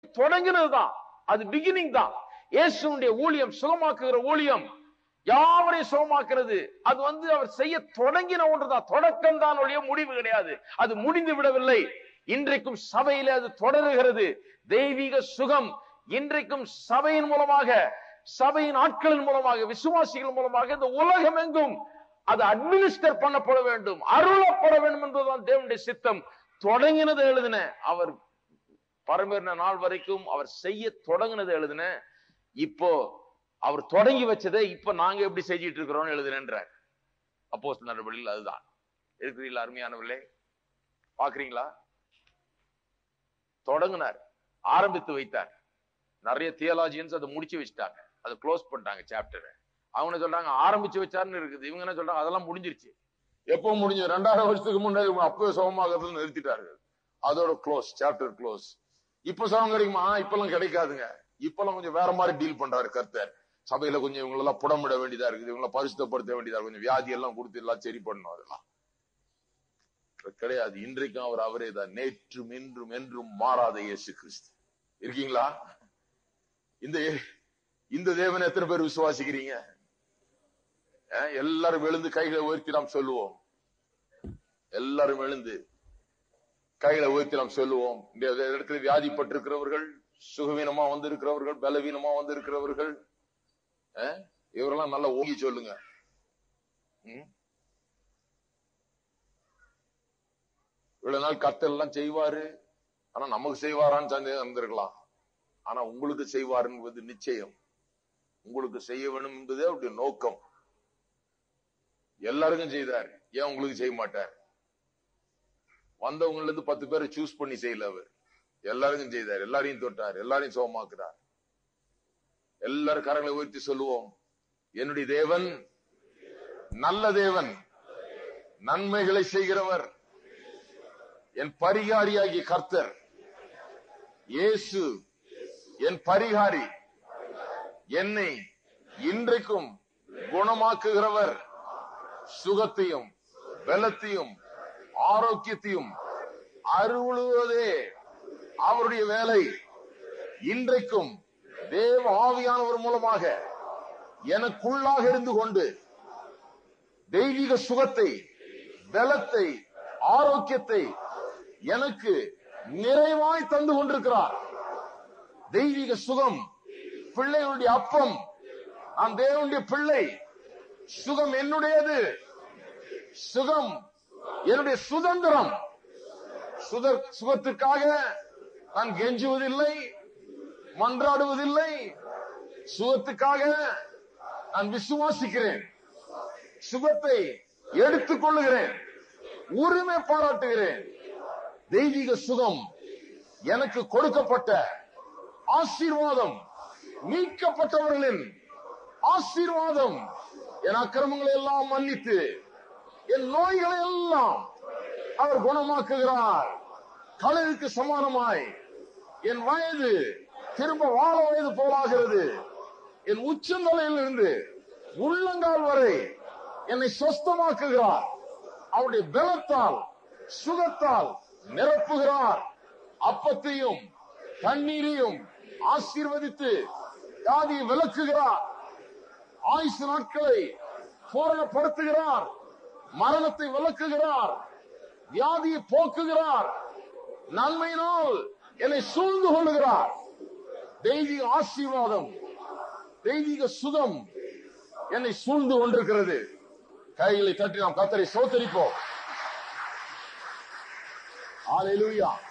தொடங்கினதுதான், அது பிகினிங் தான். இயேசுடைய ஊழியம், சுகமாக்குகிற ஊழியம், யாவரையும் சுகமாக்குறது, அது அவர் செய்ய தொடங்கின ஒன்றுதான். தொடக்கம் தான் ஒழிய முடிவு கிடையாது. அது முடிந்து விடவில்லை. இன்றைக்கும் சபையில அது தொடருகிறது. தெய்வீக சுகம் இன்றைக்கும் சபையின் மூலமாக, சபையின் ஆட்களின் மூலமாக, விசுவாசிகள் மூலமாக இந்த உலகம் எங்கும் அது அட்மினிஸ்டர் பண்ணப்பட வேண்டும், அருளப்பட வேண்டும் என்பதுதான் தேவனுடைய சித்தம். தொடங்கினது எழுதின, அவர் பரமேறின நாள் வரைக்கும் அவர் செய்ய தொடங்கினது எழுதின. இப்போ அவர் தொடங்கி வச்சதை இப்ப நாங்க எப்படி செஞ்சிட்டு இருக்கிறோம் எழுதுனேன்ற அப்போஸ்தலர் நடவடிக்கைகள் அதுதான். இருக்கிறீங்களா அருமையானவர்களே? பாக்குறீங்களா? தொடங்கினார், ஆரம்பித்து வைத்தார். நிறைய தியாலஜியன்ஸ் அதை முடிச்சு வச்சுட்டாங்க, அதை க்ளோஸ் பண்ணிட்டாங்க சாப்டரை. அவங்க சொல்றாங்க ஆரம்பிச்சு வச்சாருன்னு இருக்குது. இவங்க என்ன சொல்றாங்க, அதெல்லாம் முடிஞ்சிருச்சு. எப்போ முடிஞ்சு? 2000 வருஷத்துக்கு முன்னாடி அப்பவே சுகமாகிறது நிறுத்திட்டார்கள். அதோட க்ளோஸ், சாப்டர் க்ளோஸ். இப்ப சுகம் கிடைக்குமா? இப்பெல்லாம் கிடைக்காதுங்க. இப்பெல்லாம் கொஞ்சம் வேற மாதிரி டீல் பண்றாரு கர்த்தர். சபையில கொஞ்சம் இவங்களெல்லாம் புடமிட வேண்டியதா இருக்குது, இவங்களை பரிசுத்தப்படுத்த வேண்டியதா, கொஞ்சம் வியாதி எல்லாம் கொடுத்து எல்லாம் சரி பண்ணணும். அதெல்லாம் கிடையாது. இன்றைக்கும் அவர் அவரே தான், நேற்றும் இன்றும் என்றும் மாறாத இயேசு கிறிஸ்து. இருக்கீங்களா? இந்த தேவனை எத்தனை பேர் விசுவாசிக்கிறீங்க? எல்லாரும் எழுந்து கைகளை உயர்த்தி நாம் சொல்லுவோம். எல்லாரும் எழுந்து கைகளை உயர்த்தி நாம் சொல்லுவோம். இந்த இடத்துல வியாதிப்பட்டிருக்கிறவர்கள், சுகவீனமா வந்திருக்கிறவர்கள், பலவீனமா வந்திருக்கிறவர்கள், இவரெல்லாம் நல்லா ஓங்கி சொல்லுங்க. இவ்வளவு நாள் கர்த்தர் எல்லாம் செய்வாரு, ஆனா நமக்கு செய்வாரான்னு சந்தேகம் இருந்திருக்கலாம். ஆனா உங்களுக்கு செய்வார் என்பது நிச்சயம். உங்களுக்கு செய்ய வேணும் என்பதே அவருடைய நோக்கம். எல்லாருக்கும் செய்தார், ஏன் உங்களுக்கு செய்ய மாட்டார்? வந்தவங்கல இருந்து 10 பேரை சூஸ் பண்ணி செய்யல, அவர் எல்லாருக்கும் செய்தார், எல்லாரையும் தொட்டார், எல்லாரையும் சுகமாக்குறார். எல்லாரும் கரங்களை உயர்த்தி சொல்லுவோம், என்னுடைய தேவன் நல்ல தேவன், நன்மைகளை செய்கிறவர், என் பரிகாரியாகிய கர்த்தர் இயேசு என் பரிகாரி, என்னை இன்றைக்கும் குணமாக்குகிறவர், சுகத்தையும் பலத்தையும் ஆரோக்கியத்தையும் அருளுவதே அவருடைய வேலை. இன்றைக்கும் தேவ ஆவியானவர் மூலமாக எனக்குள்ளாக இருந்து கொண்டு தெய்வீக சுகத்தை, பலத்தை, ஆரோக்கியத்தை எனக்கு நிறைவாய் தந்து கொண்டிருக்கிறார். தெய்வீக சுகம் பிள்ளைகளுடைய அப்பம். நான் தேவனுடைய பிள்ளை, சுகம் என்னுடையது, சுகம் என்னுடைய சுதந்திரம். சுகத்திற்காக நான் கெஞ்சுவதில்லை, மன்றாடுவதில்லை. சுகத்துக்காக நான் விசுவாசிக்கிறேன், சுகத்தை எடுத்துக் கொள்ளுகிறேன், உரிமை பாராட்டுகிறேன். தெய்வீக சுகம் எனக்கு கொடுக்கப்பட்ட ஆசீர்வாதம், மீட்கப்பட்டவர்களின் ஆசீர்வாதம். என் அக்கிரமங்களை எல்லாம் மன்னித்து என் நோய்களை எல்லாம் அவர் குணமாக்குகிறார். கழுகுக்கு சமானமாய் என் வயது திரும்ப வாழ வயது போலாகிறது. என் உச்சந்தலையிலிருந்து உள்ளங்கால் வரை என்னை சொஸ்தமாக்குகிறார். அவருடைய பலத்தால், சுகத்தால் நிரப்புகிறார். அப்பத்தையும் தண்ணீரையும் ஆசீர்வதித்து வியாதியை விலக்குகிறார். ஆயுசு நாட்களை பூரணப்படுத்துகிறார். மரணத்தை விலக்குகிறார். வியாதியை போக்குகிறார். நன்மையினால் என்னை சூழ்ந்து கொள்ளுகிறார். தெய்வீக ஆசீர்வாதம், தெய்வீக சுகம் என்னை சூழ்ந்து கொண்டிருக்கிறது. கைகளை தட்டி நாம் கர்த்தரை ஸ்தோத்திரிப்போம். ஹல்லேலூயா.